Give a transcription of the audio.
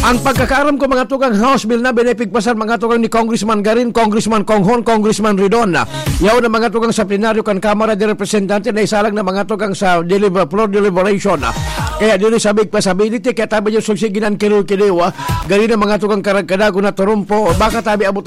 Ang pagkakaaram ko mga tukang House Bill na binipigpasan mga tukang ni Congressman Garin, Congressman Conghon, Congressman Ridon. Yaw na mga tukang sa plenaryo kan Kamara de Representante na isalang na mga tukang sa floor deliberation. Kaya dili sa big possibility kaya tabi yung sugsiginan kilo-kiliwa. Garin na mga tukang karagkadago na turumpo o baka tabi abot